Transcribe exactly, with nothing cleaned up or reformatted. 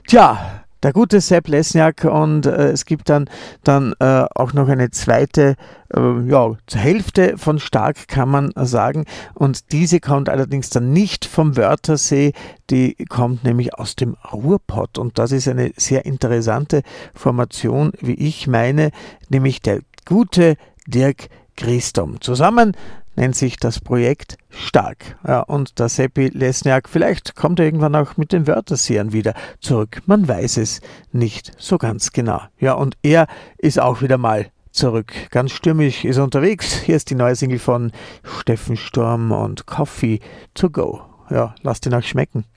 Tja, der gute Sepp Lesniak und äh, es gibt dann, dann äh, auch noch eine zweite, äh, ja, zur Hälfte von Stark kann man sagen, und diese kommt allerdings dann nicht vom Wörthersee, die kommt nämlich aus dem Ruhrpott, und das ist eine sehr interessante Formation, wie ich meine, nämlich der gute Dirk Christom. Zusammen nennt sich das Projekt Stark. Ja, und der Seppi Lesniak, vielleicht kommt er irgendwann auch mit den Wörthersehern wieder zurück. Man weiß es nicht so ganz genau. Ja, und er ist auch wieder mal zurück. Ganz stürmisch ist er unterwegs. Hier ist die neue Single von Steffen Sturm und Coffee to Go. Ja, lasst ihn euch schmecken.